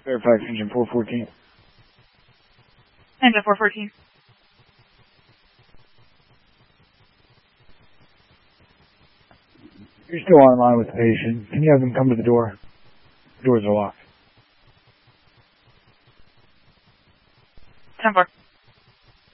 Fairfax engine 414. Engine 414. You're still online with the patient. Can you have them come to the door? The doors are locked. 10-4.